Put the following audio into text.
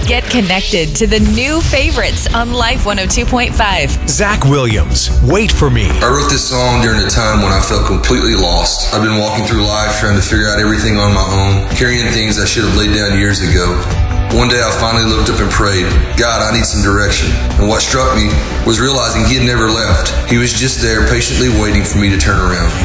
Get connected to the new favorites on Life 102.5. Zach Williams, Wait For Me. I wrote this song during a time when I felt completely lost. I've been walking through life trying to figure out everything on my own, carrying things I should have laid down years ago. One day I finally looked up and prayed, God, I need some direction. And what struck me was realizing he had never left. He was just there patiently waiting for me to turn around.